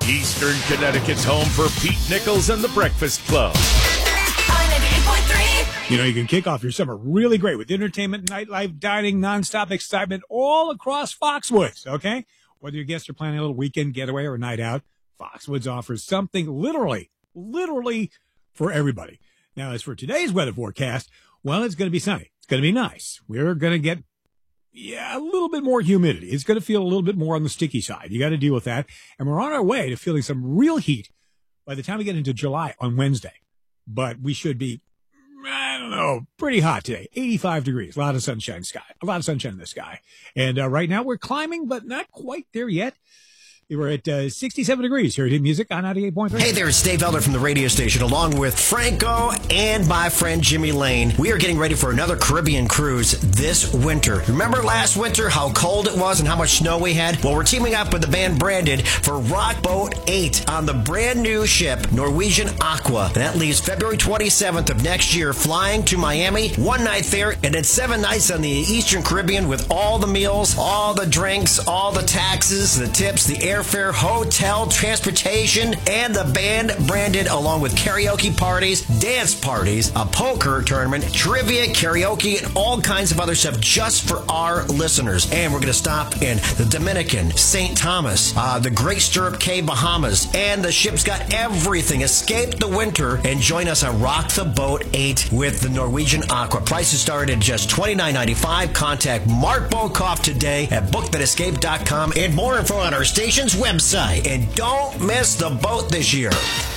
Eastern Connecticut's home for Pete Nichols and the Breakfast Club. You know, you can kick off your summer really great with entertainment, nightlife, dining, nonstop excitement all across Foxwoods, okay? Whether your guests are planning a little weekend getaway or a night out, Foxwoods offers something literally for everybody. Now, as for today's weather forecast, well, it's going to be sunny. It's going to be nice. We're going to get, a little bit more humidity. It's going to feel a little bit more on the sticky side. You got to deal with that. And we're on our way to feeling some real heat by the time we get into July on Wednesday. But we should be, pretty hot today. 85 degrees. A lot of sunshine in the sky. And right now we're climbing, but not quite there yet. We're at 67 degrees here at Hit Music on 98.3. Hey there, it's Dave Elder from the radio station, along with Franco and my friend Jimmy Lane. We are getting ready for another Caribbean cruise this winter. Remember last winter how cold it was and how much snow we had? Well, we're teaming up with the band Branded for Rock Boat 8 on the brand new ship Norwegian Aqua. And that leaves February 27th of next year, flying to Miami, 1 night there, and then 7 nights on the Eastern Caribbean with all the meals, all the drinks, all the taxes, the tips, the airfare, hotel, transportation, and the band Branded, along with karaoke parties, dance parties, a poker tournament, trivia, karaoke, and all kinds of other stuff just for our listeners. And we're going to stop in the Dominican, St. Thomas, the Great Stirrup Cay, Bahamas, and the ship's got everything. Escape the winter and join us on Rock the Boat 8 with the Norwegian Aqua. Prices start at just $29.95. Contact Mark Bokoff today at bookthatescape.com and more info on our station's website. And don't miss the boat this year.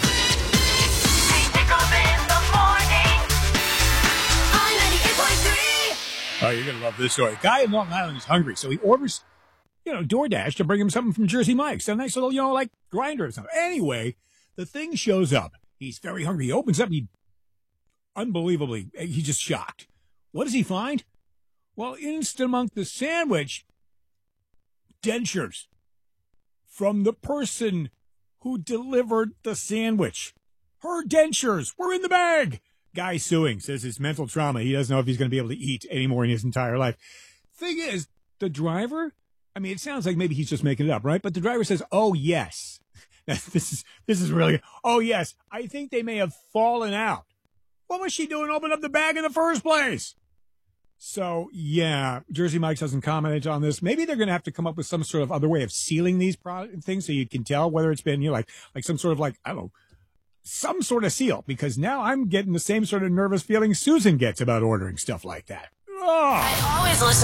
Oh, you're going to love this story. Guy in Long Island is hungry, so he orders, DoorDash to bring him something from Jersey Mike's. A nice little, like grinder or something. Anyway, the thing shows up. He's very hungry. He opens up. He's just shocked. What does he find? Well, instant among the sandwich, dentures from the person who delivered the sandwich. Her dentures were in the bag. Guy suing, says it's mental trauma. He doesn't know if he's going to be able to eat anymore in his entire life. Thing is, the driver, it sounds like maybe he's just making it up, right? But the driver says, oh, yes. This is really, oh, yes. I think they may have fallen out. What was she doing opening up the bag in the first place? So, yeah, Jersey Mike's hasn't commented on this. Maybe they're going to have to come up with some sort of other way of sealing these things so you can tell whether it's been, like some sort of some sort of seal. Because now I'm getting the same sort of nervous feeling Susan gets about ordering stuff like that. Oh. I always listen.